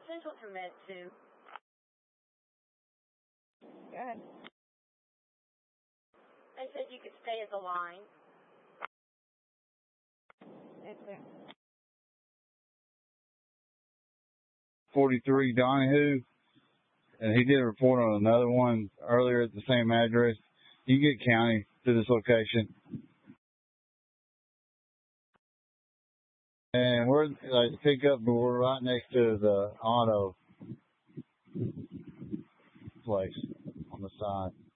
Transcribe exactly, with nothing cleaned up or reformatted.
potential commit to. Go ahead. I said you could stay as a line. It's there. forty-three Donahue, and he did a report on another one earlier at the same address. You can get county to this location. And we're like pick up, but we're right next to the auto place on the side.